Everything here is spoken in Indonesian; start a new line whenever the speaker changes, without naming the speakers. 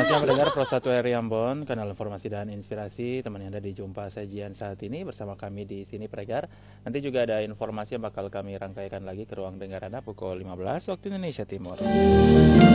Selamat mendengar Pro 1 RRI Ambon, kanal informasi dan inspirasi. Teman Anda di Jumpa Sajian saat ini bersama kami di sini Pregar. Nanti juga ada informasi yang bakal kami rangkaikan lagi ke ruang dengar Anda pukul 15 waktu Indonesia Timur.